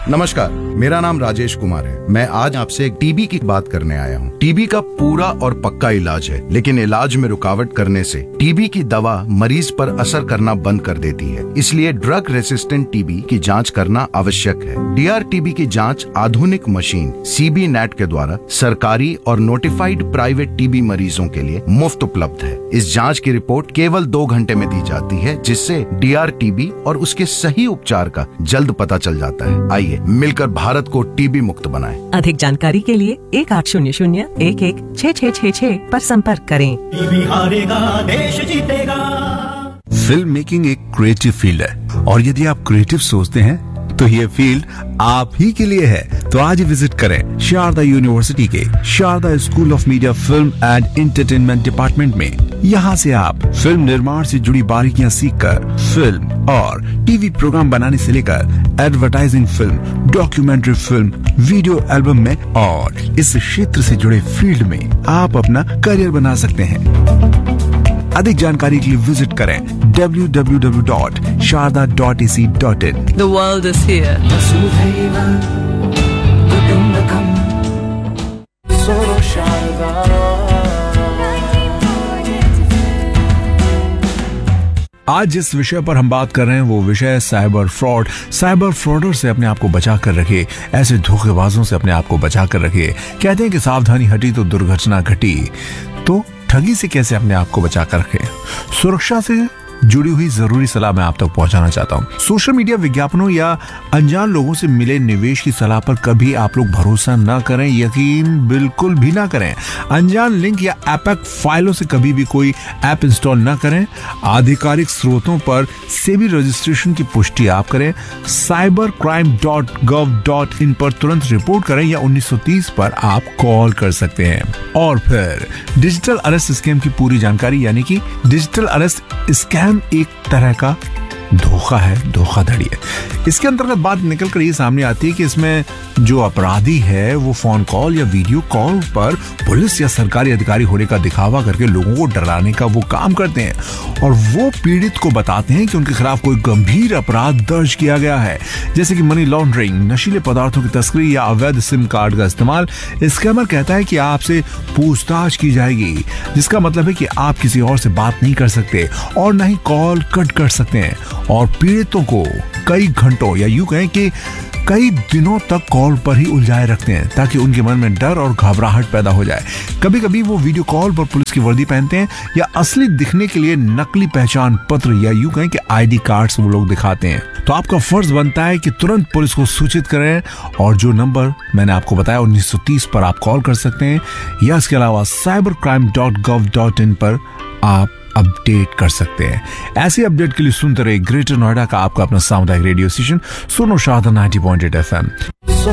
नमस्कार, मेरा नाम राजेश कुमार है। मैं आज आपसे एक टीबी की बात करने आया हूँ। टीबी का पूरा और पक्का इलाज है, लेकिन इलाज में रुकावट करने से टीबी की दवा मरीज पर असर करना बंद कर देती है। इसलिए ड्रग रेसिस्टेंट टीबी की जांच करना आवश्यक है। DRTB की जांच आधुनिक मशीन CB NAT के द्वारा सरकारी और नोटिफाइड प्राइवेट टीबी मरीजों के लिए मुफ्त उपलब्ध है। इस जांच की रिपोर्ट केवल 2 घंटे में दी जाती है, जिससे DRTB और उसके सही उपचार का जल्द पता चल जाता है। आइए मिलकर भारत को टीबी मुक्त बनाएं। अधिक जानकारी के लिए 1800-11-6666 पर संपर्क करें। टीबी हारेगा, देश जीतेगा। फिल्म मेकिंग एक क्रिएटिव फील्ड है और यदि आप क्रिएटिव सोचते हैं तो ये फील्ड आप ही के लिए है। तो आज ही विजिट करें शारदा यूनिवर्सिटी के Sharda school of media film and entertainment department में। यहाँ से आप फिल्म निर्माण से जुड़ी बारीकियां सीखकर फिल्म और टीवी प्रोग्राम बनाने से लेकर advertising film, documentary film, video album में और इस क्षेत्र से जुड़े फील्ड में आप अपना करियर बना सकते हैं। अधिक जानकारी के लिए विजिट करें www.sharda.ac.in। The world is here. वसुधैव कुटुम्बकम् सोरो शारदा। आज जिस विषय पर हम बात कर रहे हैं वो विषय साइबर फ्रॉड। साइबर फ्रॉडर से अपने आप को बचा कर रखिए, ऐसे धोखेबाजों से अपने आप को बचा कर रखिए। कहते हैं कि सावधानी हटी तो दुर्घटना घटी। तो ठगी से कैसे अपने आप को बचा कर रखें? सुरक्षा से जुड़ी हुई जरूरी सलाह मैं आप तक पहुंचाना चाहता हूं। सोशल मीडिया विज्ञापनों या अनजान लोगों से मिले निवेश की सलाह पर कभी आप लोग भरोसा न करें, यकीन बिल्कुल भी ना करें। अनजान लिंक या एपक फाइलों से कभी भी कोई ऐप इंस्टॉल न करें। आधिकारिक स्रोतों पर सेबी रजिस्ट्रेशन की पुष्टि आप करें। cybercrime.gov.in पर तुरंत रिपोर्ट करें या 1930 पर आप कॉल कर सकते हैं। और फिर डिजिटल अरेस्ट स्कैम की पूरी जानकारी, यानी कि डिजिटल अरेस्ट स्कैम एक तरह का धोखा है, धोखाधड़ी है। इसके अंतर्गत बात निकलकर ये सामने आती है कि इसमें जो अपराधी है वो फोन कॉल या वीडियो कॉल पर पुलिस या सरकारी अधिकारी होने का दिखावा करके लोगों को डराने का वो काम करते हैं और वो पीड़ित को बताते हैं कि उनके खिलाफ कोई गंभीर अपराध दर्ज किया गया है, जैसे कि मनी लॉन्ड्रिंग, नशीले पदार्थों की तस्करी या अवैध सिम कार्ड का इस्तेमाल। स्कैमर कहता है कि आपसे पूछताछ की जाएगी, जिसका मतलब है कि आप किसी और से बात नहीं कर सकते और न ही कॉल कट कर सकते हैं, और पीड़ितों को कई घंटों या यूं कहें कि कई दिनों तक कॉल पर ही उलझाए रखते हैं ताकि उनके मन में डर और घबराहट पैदा हो जाए। कभी कभी वो वीडियो कॉल पर पुलिस की वर्दी पहनते हैं या असली दिखने के लिए नकली पहचान पत्र या यूं कहें कि ID कार्ड्स वो लोग दिखाते हैं। तो आपका फर्ज बनता है कि तुरंत पुलिस को सूचित करें और जो नंबर मैंने आपको बताया 1930 पर आप कॉल कर सकते हैं या इसके अलावा cybercrime.gov.in पर आप अपडेट कर सकते हैं। ऐसी अपडेट के लिए सुनते रहे ग्रेटर नोएडा का आपका अपना सामुदायिक रेडियो स्टेशन सुनो शारदा 90.8 FM।